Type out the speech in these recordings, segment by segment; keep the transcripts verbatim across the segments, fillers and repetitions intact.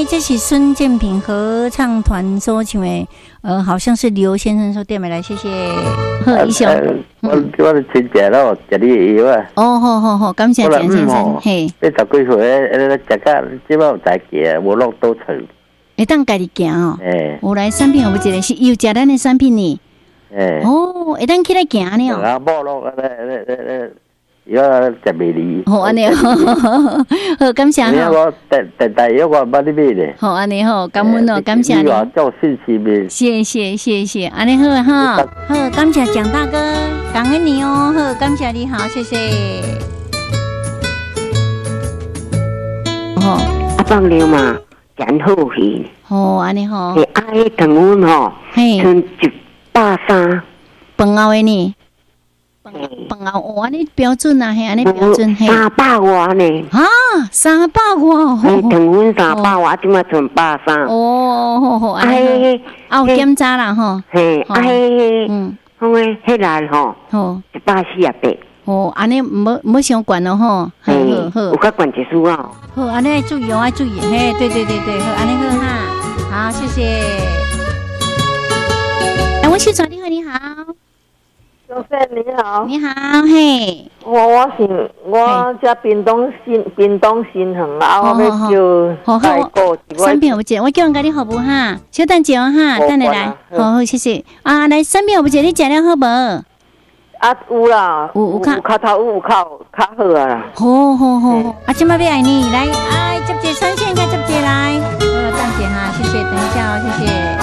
这是孙建平合唱团所唱的，呃，好像是刘先生所点的，来，谢谢贺医生。 我我的亲戚咯，食你药啊。 哦，好好好，感谢简先生。嘿， 你十几岁，呃，食到即摆有在行，无落倒厝。 会当家己行哦。 诶。 有来产品有一个是又食咱的产品呢。 诶。 哦，会当起来行呢哦。 啊，无落咧咧咧咧。要食袂离， 好安尼，好感谢哈。 我第第第一我捌你买咧。 好安尼好，感恩哦，感谢你。 做信息面。 谢谢谢谢，安尼好哈，好感谢蒋大哥，感恩你哦，好感谢你好，谢谢。 哦，阿放了嘛，然后去。 哦，安尼好。 诶，阿个糖温吼， 嘿， 剩一百三。 饭后的呢？饭后哦，安尼标准啊，嘿，安尼标准嘿。 三百外呢？ 啊，三百外。 嘿，糖温三百外，即马剩百三。 哦，好好，安尼好。啊，有检查啦吼。 嘿，啊嘿，嗯，好诶，迄内吼，好一百四十八。 哦，安尼唔唔伤悬咯吼。好好好， 有较悬一丝哦。 好，安尼要注意哦，要注意，嘿，对对对对，好，安尼好哈。好，谢谢。哎，我秀传你好，你好。 小芬你好， 你好，嘿， 我我是我家屏东新屏东新恒啊，我要叫代购。 三片有节，我叫人家你好不哈？小等姐哦哈，等你来，好好谢谢。啊，来三片有节，你食了好无？ 啊有啦， 有有较卡头有靠较好啊啦。 好好好，啊，今麦要爱你来，哎，接接三线，该接接来，好，等姐哈，谢谢，等一下哦，谢谢。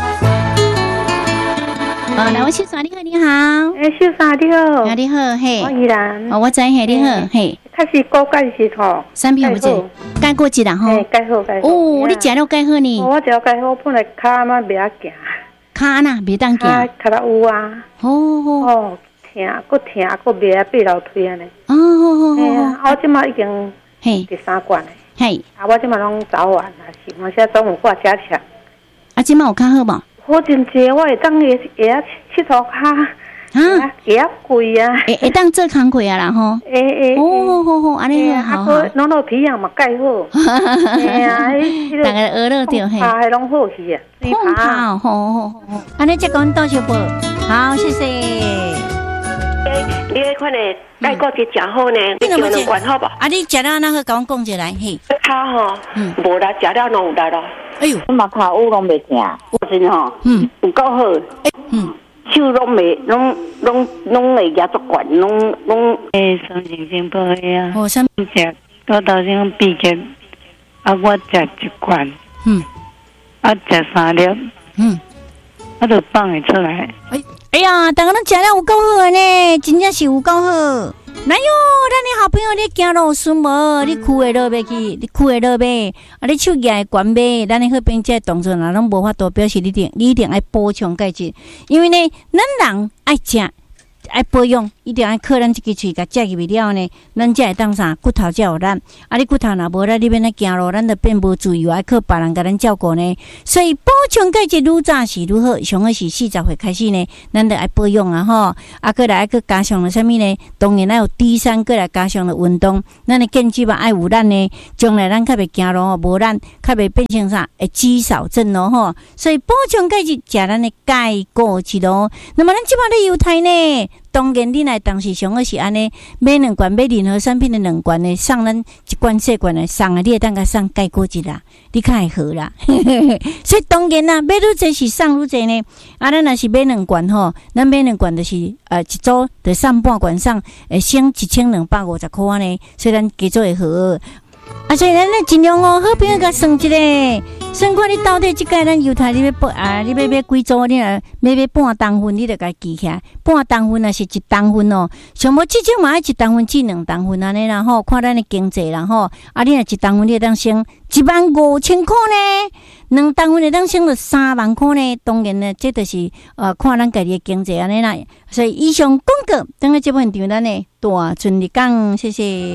哦，来，我秀莎你好，你好， 诶，秀莎你好， 你好，嘿， 我依然， 哦，我知嘿，你好，嘿， 开始高钙是吼， 三片有节，钙过节啦吼， 钙好钙好， 哦，你食了钙好呢？ 我食了钙好，本来骹嘛袂晓行， 骹呐袂当行， 骹到有啊， 哦哦，疼，佫疼，佫袂晓爬楼梯安尼， 哦哦嘿啊，我即马已经嘿第三罐嘞， 嘿， 啊，我即马拢早晚啊，是我现在中午挂加强， 啊，即马有较好无？ 我真济，我会当会会晓佚佗骹，啊，会晓跪啊， 会会当做工课啊啦吼。 诶诶， 哦好好，安尼好好。 啊，弄到皮样嘛盖好。哎呀， 大家学了着嘿。 爬拢好去啊，水爬。好好好好，安尼再讲多少步？好，谢谢。 诶，你迄款诶钙骨质真好呢，你叫两罐好无？ 啊，你食了那个，甲我讲一来嘿。 骹吼，无力食了拢有力咯。 哎呦， 我嘛骹有拢袂疼，我真吼，嗯，有够好，嗯，手拢袂，拢拢拢会夹足管，拢拢诶，心情真不好啊。 我先食，我头先毕业，啊，我食一罐，嗯，啊，食三粒，嗯，啊，就放会出来。 哎，哎呀，大家拢食了有够好呢，真正是有够好。哪有，咱的好朋友，你行路顺无？你裤会落袂去，你裤会落袂？啊，你手举会悬袂？咱的好朋友这动作若拢无法度，表示你一定你一定爱补充钙质，因为呢，咱人爱食。爱保养，一定爱靠咱这个喙甲食入去了呢，咱才会当啥骨头才有力。啊，你骨头若无力，你变咧行路，咱就变无自由，爱靠别人甲咱照顾呢。所以补充钙质愈早是愈好，上好是四十岁开始呢，咱就爱保养啊吼。啊，过来爱去加上了啥物呢？当然爱有低三，过来加上了运动，咱的健肌嘛爱有力呢。将来咱较袂行路，无力，较袂变成啥会肌少症咯吼。所以补充钙质，食咱的钙果质咯。那么咱即摆咧犹太呢？当然，你来当时上好是安尼，买两罐买任何产品的两罐的，送咱一罐细罐的送啊，你会当甲送钙果质啦，你较会好啦。所以当然啦，买愈济是送愈济呢。啊，咱若是买两罐吼，咱买两罐就是呃一组就送半罐送，诶，省一千两百五十块安尼，所以咱加做会好。啊，所以咱咧尽量哦，好朋友甲算一个，算看你到底即届咱犹太你要报啊，你要买几组，你若要买半重份，你就甲记起来。半重份也是一重份哦，上无至少嘛要一重份至两重份安尼啦吼，看咱的经济啦吼。啊，你若一重份你会当省一万五千块呢，两重份会当省着三万块呢。当然呢，这就是呃看咱家己的经济安尼啦。所以以上广告，等下这部分场咱的大顺利讲，谢谢。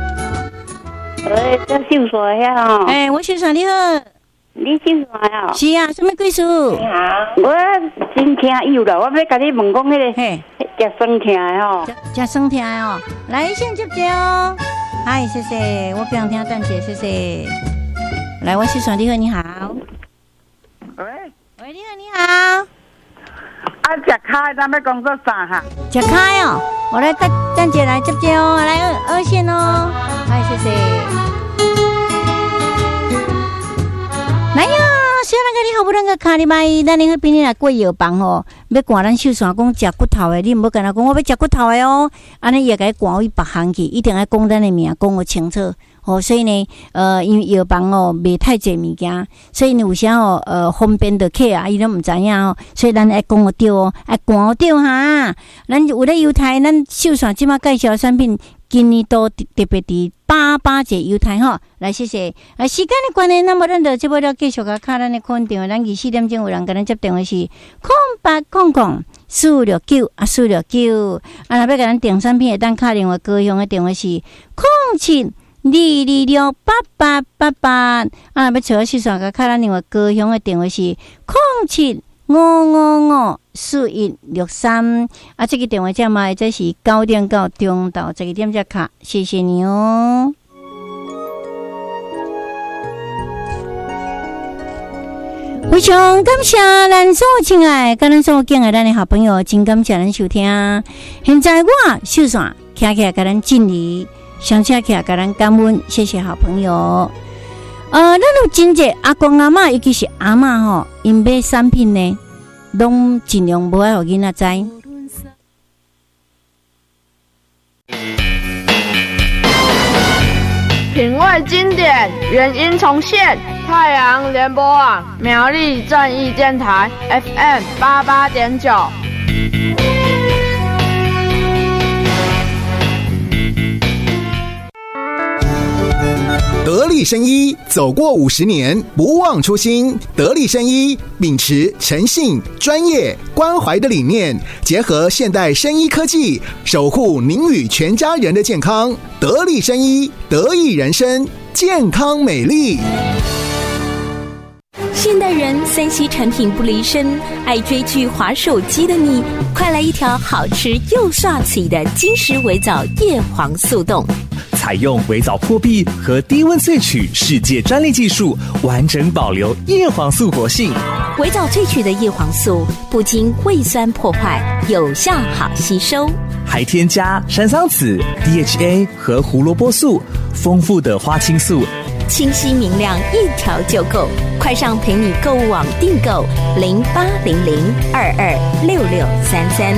诶，这秀华呀吼！ 诶，我秀华你好， 你秀华呀？ 是啊，什么贵事？ 你好，我真听有啦，我要甲你问讲迄个，嘿，食酸疼的吼， 食酸疼的哦，来先接接哦。嗨，谢谢，我不想听蛋姐，谢谢。 来，我是爽，你好，你好。 喂喂，你好，你好。 啊，食开，咱要讲做啥哈？ 食开哦，我来等等姐来接接哦，来二二线哦，来谢谢。来呀，小人个你好不能个卡你买，咱你去边里来过药房哦，要赶咱秀山讲食骨头的，你唔好跟他讲我要食骨头的哦，安尼也该赶去别行去，一定要讲咱的名，讲个清楚。哦，所以呢，呃，因为药房哦卖太济物件，所以呢有时哦，呃，方便的客啊，伊都唔知影哦，所以咱爱讲个对哦，爱讲个对哈。咱为了优待，咱秀山即马介绍的产品，今年都特别伫八八节优待吼。来，谢谢。啊，时间的关系，那么咱就这波要继续甲卡咱的空电话，咱二四点钟有人跟咱接电话是空八空空四六九啊四六九，啊，若要甲咱订产品，会当卡电话高雄的电话是空七。二二六八八八八，啊！要找市场个卡咱电话，高雄的电话是零七五五五四一六三，啊！这个电话号码这是九点到中到这个点才卡，谢谢你哦。非常感谢咱所有亲爱跟咱所有敬爱咱的好朋友，真感谢咱收听。现在我秀山徛起来跟咱敬礼。想起来给咱感恩，谢谢好朋友。呃，咱有真济阿公阿嬷，尤其是阿嬷吼，因买产品呢，拢尽量无爱互囡仔知。 品味经典，原音重现。太阳联播网苗栗正义电台 F M 八八点九。 得力生医走过五十年，不忘初心。得力生医秉持诚信、专业、关怀的理念，结合现代生医科技，守护您与全家人的健康。得力生医，得益人生，健康美丽。 现代人三 C 产品不离身，爱追剧、滑手机的你，快来一条好吃又帅气的金石微藻叶黄素冻。 采用微藻破壁和低温萃取世界专利技术，完整保留叶黄素活性。 微藻萃取的叶黄素不经胃酸破坏，有效好吸收， 还添加山桑子、D H A 和胡萝卜素，丰富的花青素， 清晰明亮，一条就够。快上陪你购物网订购零八零零二二六六三三。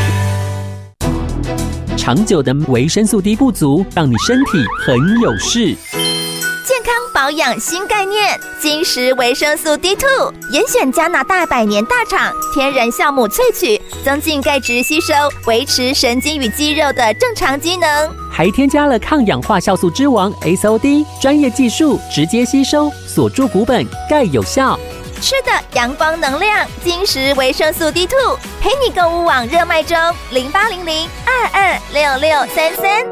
长久的维生素 D 不足，让你身体很有事。 健康保养新概念，金石维生素 D 二 严选加拿大百年大厂天然酵母萃取，增进钙质吸收，维持神经与肌肉的正常机能， 还添加了抗氧化酵素之王 S O D 专业技术，直接吸收，锁住骨本，钙有效。 吃的阳光能量，金石维生素 D 二 陪你购物网热卖中，零八零零二二六六三三。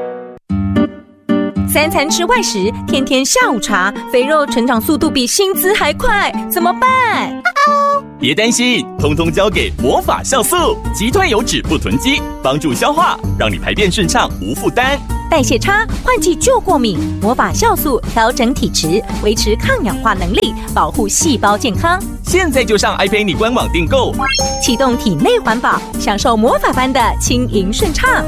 三餐吃外食，天天下午茶，肥肉成长速度比薪资还快，怎么办？ 别担心，通通交给魔法酵素，击退油脂不囤积，帮助消化，让你排便顺畅无负担。 代谢差、换季就过敏，魔法酵素调整体质，维持抗氧化能力，保护细胞健康。 现在就上 iPay 官网订购， 启动体内环保，享受魔法般的轻盈顺畅。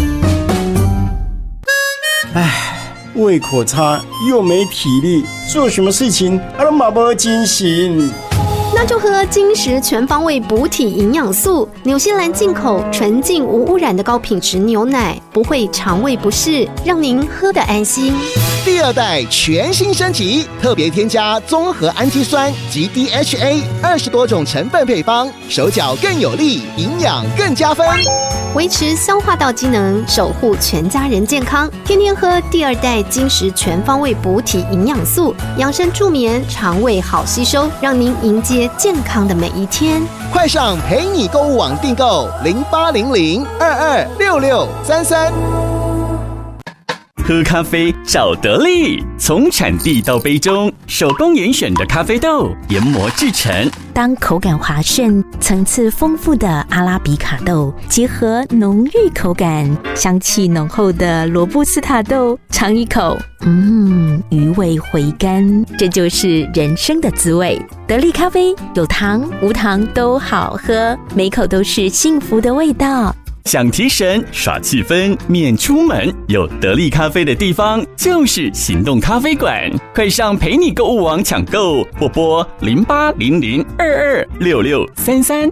唉，胃口差又没体力，做什么事情都马不精神。 那就喝金石全方位补体营养素，纽西兰进口纯净无污染的高品质牛奶，不会肠胃不适，让您喝得安心。 第二代全新升级，特别添加综合氨基酸及 D H A 二十多种成分配方，手脚更有力，营养更加分， 维持消化道机能，守护全家人健康。天天喝第二代金石全方位补体营养素，养生助眠，肠胃好吸收，让您迎接健康的每一天。 快上陪你购物网订购零八零零二二六六三三。 喝咖啡找得力，从产地到杯中，手工严选的咖啡豆研磨制成。 当口感滑顺、层次丰富的阿拉比卡豆结合浓郁口感、香气浓厚的罗布斯塔豆，尝一口，嗯，余味回甘，这就是人生的滋味。得力咖啡有糖无糖都好喝，每口都是幸福的味道。 想提神耍气氛免出门，有得力咖啡的地方就是行动咖啡馆，快上陪你购物网抢购，或拨零八零零二二六六三三。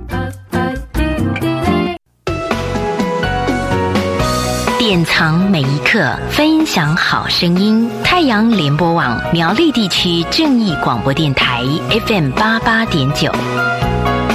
典藏每一刻，分享好声音。太阳联播网苗栗地区正义广播电台 F M 八八点九。